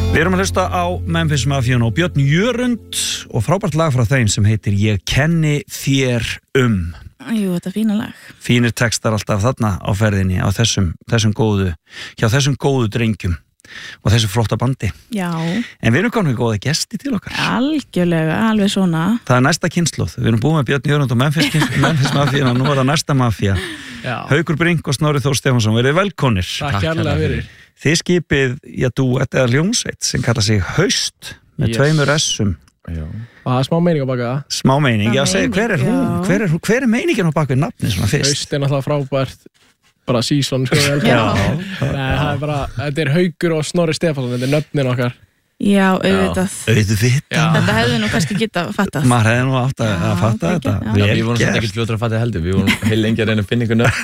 Við erum að hlusta á Memphis Mafían og Björn Jörund og frábært lag frá þeim sem heitir Ég kenni þér Jú, þetta er fína lag. Fínir textar alltaf þarna á ferðinni á þessum góðu, hjá þessum góðu drengjum og þessu flotta bandi. Já. En við erum komin góða gesti til okkar. Algjörlega, alveg svona. Það er næsta kynslóð. Við erum búin með Björn Jörund og Memphis Mafían og nú er það næsta mafía. Haukur Brink og Snorri Þór Stefánsson, verið velkomnir. Takk kærlega fyrir. Þið skipið, þetta er hljómsveit sem kallar sig Haust með tveimur S-um. Já. Og það er smá meining á baka það. Smá meining, já, segi, hver er hún? Hver er meiningin á baka við nafni svona fyrst? Haust er náttúrulega frábært, bara season, sko. Já. Nei, það er bara, þetta er Haukur og Snorri Stefánsson, þetta er nöfnin okkar. Já, auðvitað. Þetta hefði nú kannski getað fattað. Maður hefði nú átt að fatta þetta. Já, við vorum svolítið ekkert fljótur að fatta heldur. Við vorum heil lengi að reyna að finna ykkur nöfn.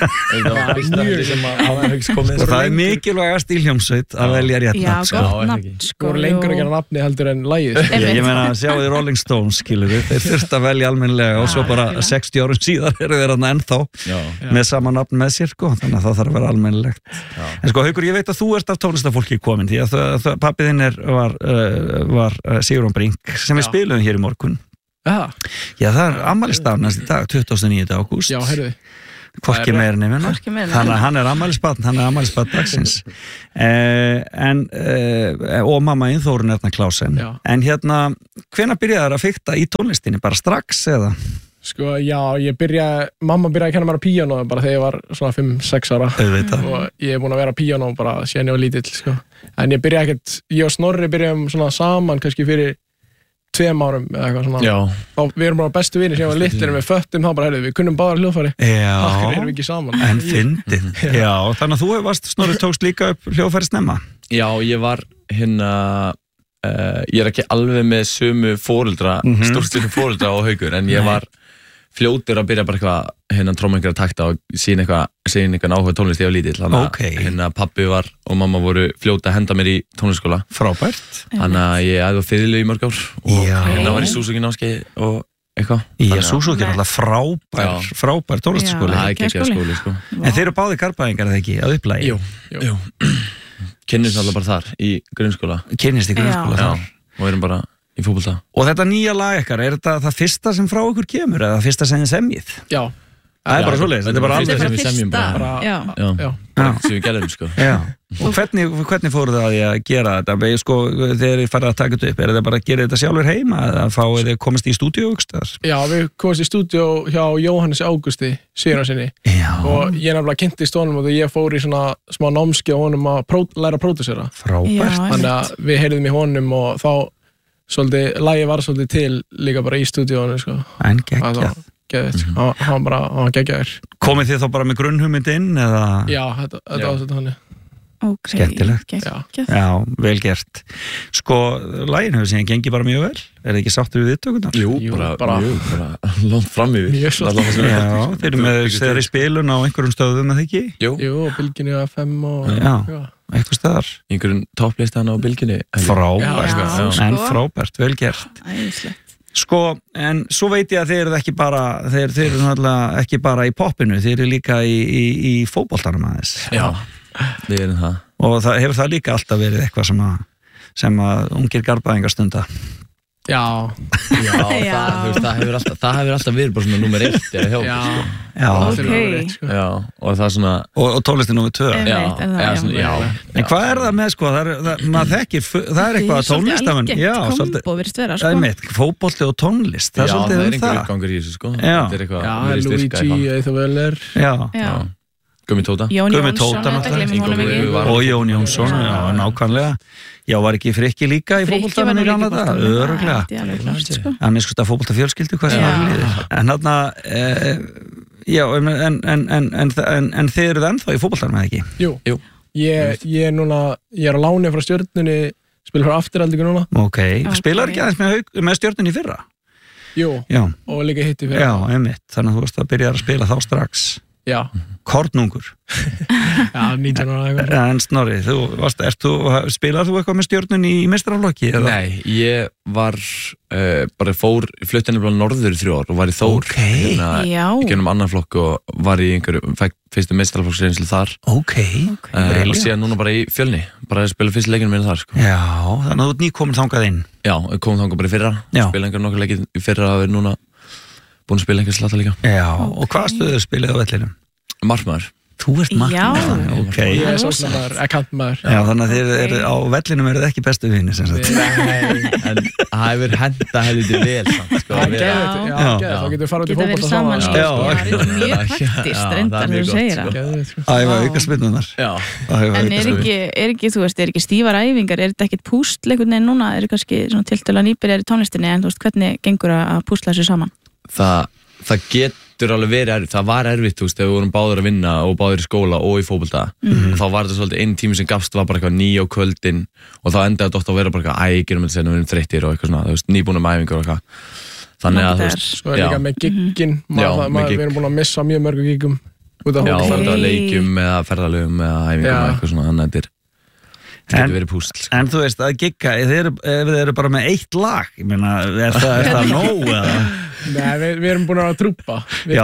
Og það er mikilvægast í hljómsveit að velja rétt nafn. Já, gott nafn. Við vorum lengur að gera nafni heldur en lagið. Ég meina að sjá því Rolling Stones, skilur við. Þeir þurft að velja almennilega og svo bara 60 árum síðar eru þeir ennþá með sama nafn með sér, sko. Þannig að það þarf að vera almennilegt. En sko, Haukur, ég veit að þú ert af tónlistafólki komin, því að pabbi þinn var Sigurjón Brink sem við spiluðum hér í morgun. Já, það er afmælisdagur næst í dag, 29. ágúst. Já, heyrðu. Hvorki meira nefnina. Þannig að hann er afmælisbarn dagsins. Og mamma þín Þórunn Erna Klausen. En hérna, hvenær byrjaði þær að fikta í tónlistinni? Bara strax eða? Sko, já, mamma byrjaði að kenna mér á píanó bara þegar ég var svona 5-6 ára. Auðvitað. Og ég er búin að vera á píanó bara síðan ég var lítill, sko. En ég byrjaði ekkert, ég og Snorri byrjaðum svona saman kannski fyrir 2 árum eða eitthvað svona. Já. Þá við erum bara bestu vinir sem ég var litlir en við föttum þá bara, heyrðu, við kunnum báðar hljóðfæri. Já. Akkur erum við ekki saman. En fyndið. Já, þannig að þú Snorri tókst líka upp hljóðfæri snemma. Já, ég var ég er ekki alveg með sömu foreldra, stórstyrnum foreldra og Haukur, en ég var fljótur að byrja bara eitthvað tróma einhverja takta og sína eitthvað áhuga tónlist ég var lítill. Þannig að pabbi og mamma voru fljóta að henda mér í tónlistskóla. Frábært. Þannig að ég æði á fiðlu í mörg ár og var í Suzuki námskeið og eitthvað. Já, Suzuki er alltaf frábær tónlistskóli. Það er ekki skóli, sko. En þeir eru báðir Garbaðingar, eða ekki, að upplægi? Jú. Kynnist alltaf bara þar í grunnskóla. Kynnist í grunnskóla þar. Og erum bara í fótbolta. Og þetta nýja lag ykkar, er þetta það fyrsta sem frá ykkur kemur eða fyrsta sem þið semjið? Já. Það er bara svoleiðis, þetta er bara alveg sem við semjum bara. Já. Sem við gerðum, sko. Já. Og hvernig fóruð það að gera þetta? Sko, þegar þið farið að taka þetta upp, er það bara að gera þetta sjálfur heima eða fáið þið komist í stúdíó ykkur? Já, við komist í stúdíó hjá Jóhannes Ágústi Sigurjónsinni. Og ég nefnilega kynntist honum og þegar ég fór í svona smá námskeið á honum að læra að pródúsera. Frábært. Þannig að við heyrðum í honum og þá lagið var svolítið til líka bara í stúdíónu, sko. En geggjað. Hann var geggjaður. Komið þið þá bara með grunnhugmynd inn eða? Já, þetta var þetta hann. Skemmtilegt. Já, vel gert. Sko, lagin hefur síðan gengið bara mjög vel. Er það ekki sáttur við viðtökurnar? Jú, bara langt fram yfir. Já, þeir eru með þeirri spilun á einhverjum stöðum, eða ekki? Jú, og Bylginni FM og... Já, eitthvað staðar. Einhverjum topplistan á Bylginni. Frábært, en frábært, vel gert. Æðislegt. Sko, en svo veit ég að þeir eru ekki bara, þeir eru náttúrulega ekki bara í poppinu, þeir eru líka í fótboltanum aðeins. Já, við erum það. Og hefur það líka alltaf verið eitthvað sem að ungir Garbaðingar stunda. Já. Það hefur alltaf verið bara svona númer 1 eða hjá okkur, sko. Já, og það er svona... Og tónlistin númer 2. Já. En hvað er það með, sko, maður þekkir, það er eitthvað að tónlistamenn... Það er svolítið kombo virðist vera, sko. Það er mitt, fótbolti og tónlist, það er svolítið það. Já, það er einhver uppgangur í þessu, sko. Já, Luigi, Eithor Veller. Já. Gummi Tóta. Jón Jónsson, og Jón Jónsson, já, nákvæmlega. Já, var ekki Frikki líka í fótboltanum í gamla daga? Örugglega. Að minnst að fótboltafjölskyldu, hvað sem það líður. En þarna, já, en þið eruð ennþá í fótboltanum, eða ekki? Jú. Ég er á láni frá Stjörnunni, spila frá Afturhaldingu núna. Ok, spilar ekki aðeins með Stjörnunni fyrra? Jú, og líka hitt í fyrra. Já, einmitt, þannig að þú veist að byrja að spila þá strax. Já. Kornungur. Já, 19 ára eitthvað. En Snorri, spilar þú eitthvað með Stjörnunni í meistaraflokki? Nei, ég var bara flutt henni norður í 3 ár og var í Þór í gennum annan flokk og var í fyrstu meistaraflokksreynslu þar. Og síðan núna bara í Fjölni, bara að spila fyrstu leikinu minna þar, sko. Já, þannig að þú nýkomin þangað inn. Já, komum þangað bara í fyrra, spila nokkur leikið í fyrra og er núna búin að spila einhvers slata líka. Já, og hvað stöðu spilið á vellinum? Markmaður. Þú ert markmaður? Já. Ok. Ég er sóknarmaður, kantmaður. Já, þannig að þið á vellinum eru þið ekki bestu vinir, sem sagt. Nei, en það hefur henda helviti vel, sko. Já, þá getur við farið út í fótbolta saman. Já, mjög praktist, reyndar þú segir það. Æfa auka spinnunar. Já. En er ekki, þú veist, er ekki stífar æfingar, er þetta ekkert púsl einhvern veginn núna, er kannski svona tiltölulega nýbyrjar í tónlistinni, en þú veist, hvernig gengur að púsla þessu saman? Það getur alveg verið erfitt, það var erfitt, þú veist, þegar við vorum báðir að vinna og báðir í skóla og í fótbolta og þá var þetta svolítið einn tími sem gafst var bara eitthvað 9 á kvöldin og þá endaði þetta ofta að vera bara eitthvað gerum við þetta sen og við erum þreyttir og eitthvað svona, þú veist, nýbúnum æfingar og eitthvað. Þannig að, þú veist, svo er líka með giggin, við erum búin að missa mjög mörgum giggum út af fótbolta. Já, leikjum eða ferðalögum eða æfingum og eitthvað svona, þannig að þetta getur verið púsl. En þú veist, að gigga, þið eru bara með 1 lag, ég meina, er það nóg eða? Nei, við erum búin að trúpa. Já,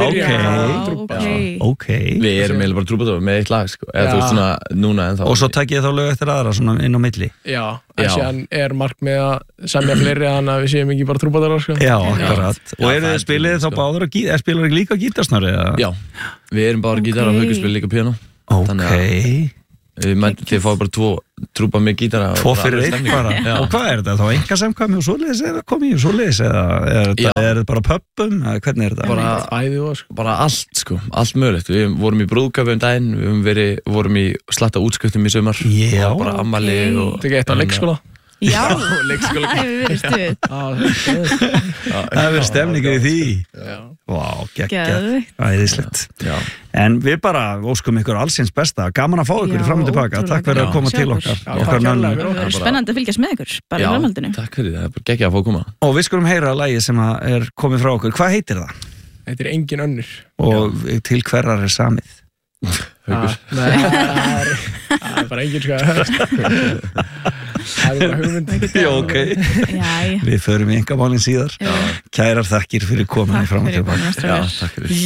ok. Við erum eiginlega bara trúpa með 1 lag, sko, eða þú veist svona núna en þá. Og svo takk ég þá lög eftir aðra, svona inn á milli. Já, en síðan er markmið að semja fleiri, þannig að við séum ekki bara trúpaðar, sko. Já, akkurat. Og eru þið spilið þá báður að spilar ekki líka gítarsnari? Já, við erum báður gítar og Haukur spila líka píanó. Ok. Þið fáið bara 2 trúpa með gítara 2 fyrir 1 bara. Og hvað er þetta? Þá einkasemkvæmi og svoleiðis eða komið í svoleiðis eða er þetta bara pöppum? Hvernig er þetta? Bara allt, sko, allt mögulegt. Við vorum í brúðkaupi daginn, við vorum í slatta útskriftum í sumar og bara ammali og... Þetta er ekki eitt á leikskóla? Já, það hefur verið stuð. Það hefur verið stemningu í því. Vá, geggjað, æðislegt. En við bara óskum ykkur allsins besta. Gaman að fá ykkur fram og tilbaka. Takk fyrir að koma til okkar. Það er spennandi að fylgjast með ykkur, bara í framhaldinu. Takk fyrir, það er bara geggjað að fá að koma. Og við skulum heyra lagið sem er komið frá okkur. Hvað heitir það? Þetta er Engin önnur. Og til hverrar er samið? Haukur. Nei, það er bara engin, sko. Það er bara hugmynd. Já, ok. Við förum í einkamálin síðar. Kærar þakkir fyrir komin fram og tilbaka. Takk fyrir.